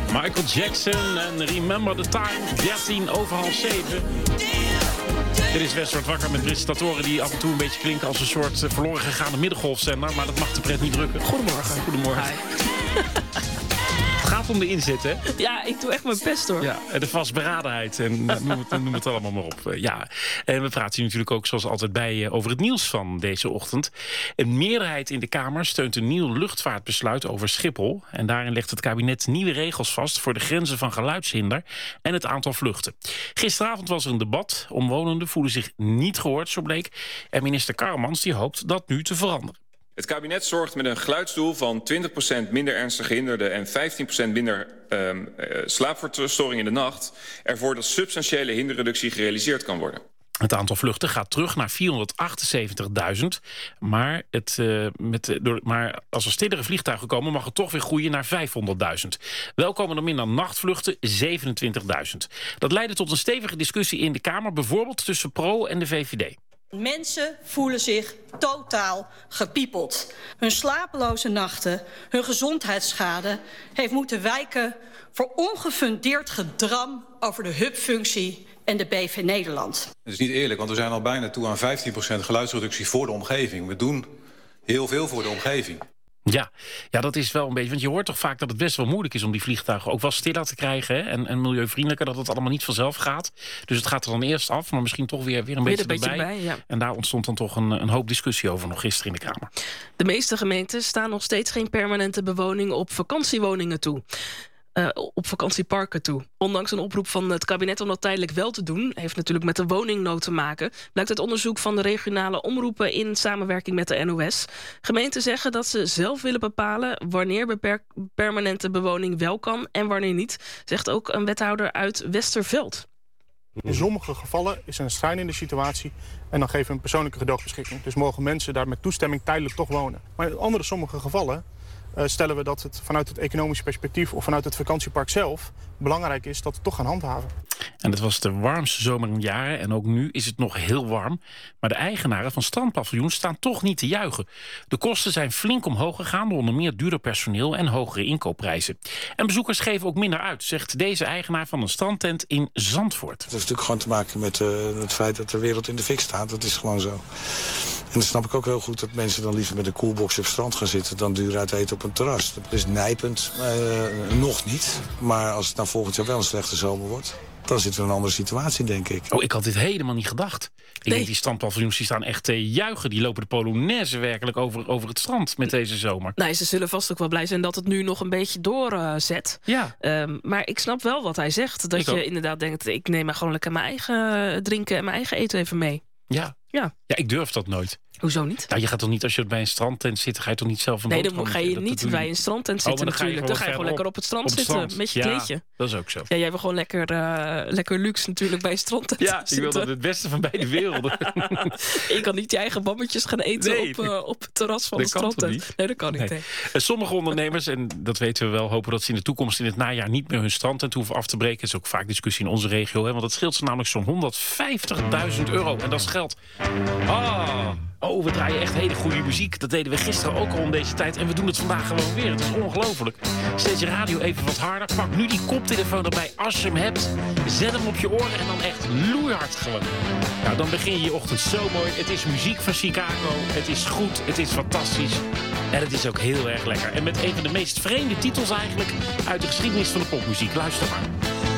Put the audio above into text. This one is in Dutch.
Michael Jackson en Remember the Time, 7:13. Dit is Westwoord Wakker met presentatoren die af en toe een beetje klinken als een soort verloren gegaane middengolfzender. Maar dat mag de pret niet drukken. Goedemorgen. Goedemorgen. Het gaat om de inzet, hè? Ja, ik doe echt mijn best, hoor. Ja, en de vastberadenheid en noem het allemaal maar op. Ja. En we praten hier natuurlijk ook zoals altijd bij over het nieuws van deze ochtend. Een meerderheid in de Kamer steunt een nieuw luchtvaartbesluit over Schiphol. En daarin legt het kabinet nieuwe regels vast voor de grenzen van geluidshinder en het aantal vluchten. Gisteravond was er een debat. Omwonenden voelen zich niet gehoord, zo bleek. En minister Karremans die hoopt dat nu te veranderen. Het kabinet zorgt met een geluidsdoel van 20% minder ernstig gehinderden en 15% minder slaapverstoring in de nacht ervoor dat substantiële hinderreductie gerealiseerd kan worden. Het aantal vluchten gaat terug naar 478.000. Maar, maar als er stillere vliegtuigen komen, mag het toch weer groeien naar 500.000. Wel komen er minder nachtvluchten, 27.000. Dat leidde tot een stevige discussie in de Kamer, bijvoorbeeld tussen Pro en de VVD. Mensen voelen zich totaal gepiepeld. Hun slapeloze nachten, hun gezondheidsschade heeft moeten wijken voor ongefundeerd gedram over de hubfunctie en de BV Nederland. Het is niet eerlijk, want we zijn al bijna toe aan 15% geluidsreductie voor de omgeving. We doen heel veel voor de omgeving. Ja, dat is wel een beetje... Want je hoort toch vaak dat het best wel moeilijk is om die vliegtuigen ook wel stiller te krijgen. Hè? En milieuvriendelijker, dat het allemaal niet vanzelf gaat. Dus het gaat er dan eerst af, maar misschien toch weer een beetje erbij. Ja. En daar ontstond dan toch een hoop discussie over nog gisteren in de Kamer. De meeste gemeenten staan nog steeds geen permanente bewoning op vakantiewoningen toe. Op vakantieparken toe. Ondanks een oproep van het kabinet om dat tijdelijk wel te doen, heeft natuurlijk met de woningnood te maken, blijkt uit onderzoek van de regionale omroepen in samenwerking met de NOS. Gemeenten zeggen dat ze zelf willen bepalen wanneer permanente bewoning wel kan en wanneer niet, zegt ook een wethouder uit Westerveld. In sommige gevallen is er een schrijnende situatie en dan geven we een persoonlijke gedoogbeschikking. Dus mogen mensen daar met toestemming tijdelijk toch wonen. Maar in sommige gevallen stellen we dat het vanuit het economische perspectief of vanuit het vakantiepark zelf belangrijk is dat we het toch gaan handhaven. En het was de warmste zomer in jaren en ook nu is het nog heel warm. Maar de eigenaren van strandpaviljoens staan toch niet te juichen. De kosten zijn flink omhoog gegaan door onder meer duurder personeel en hogere inkoopprijzen. En bezoekers geven ook minder uit, zegt deze eigenaar van een strandtent in Zandvoort. Het heeft natuurlijk gewoon te maken met het feit dat de wereld in de fik staat. Dat is gewoon zo. En dan snap ik ook heel goed dat mensen dan liever met een koelbox op het strand gaan zitten dan duur uit eten op een terras. Dat is nijpend, nog niet. Maar als het nou volgend jaar wel een slechte zomer wordt, dan zitten we in een andere situatie, denk ik. Oh, ik had dit helemaal niet gedacht. Ik denk, die strandpaviljoens die staan echt te juichen. Die lopen de Polonaise werkelijk over het strand met deze zomer. Nee, ze zullen vast ook wel blij zijn dat het nu nog een beetje doorzet. Ja. Maar ik snap wel wat hij zegt. Dat je inderdaad denkt, ik neem maar gewoon lekker mijn eigen drinken en mijn eigen eten even mee. Ja, ik durf dat nooit. Hoezo niet? Nou, je gaat toch niet, als je bij een strandtent zit, ga je toch niet zelf een Nee, dan ga je niet bij een strandtent zitten natuurlijk. Dan ga je gewoon lekker op het strand zitten met je kleedje. Dat is ook zo. Ja, jij wil gewoon lekker luxe natuurlijk bij een strandtent zitten. Ik wil dat het beste van beide werelden. Je kan niet je eigen bammetjes gaan eten op het terras van een strandtent. Nee, dat kan niet. Nee. Sommige ondernemers, en dat weten we wel, hopen dat ze in de toekomst in het najaar niet meer hun strandtent hoeven af te breken. Dat is ook vaak discussie in onze regio, hè, want dat scheelt ze namelijk zo'n €150.000. En dat is geld. Oh, we draaien echt hele goede muziek. Dat deden we gisteren ook al om deze tijd. En we doen het vandaag gewoon weer. Het is ongelooflijk. Zet je radio even wat harder. Pak nu die koptelefoon erbij als je hem hebt. Zet hem op je oren en dan echt loeihard gewoon. Nou, dan begin je je ochtend zo mooi. Het is muziek van Chicago. Het is goed. Het is fantastisch. En het is ook heel erg lekker. En met een van de meest vreemde titels eigenlijk uit de geschiedenis van de popmuziek. Luister maar.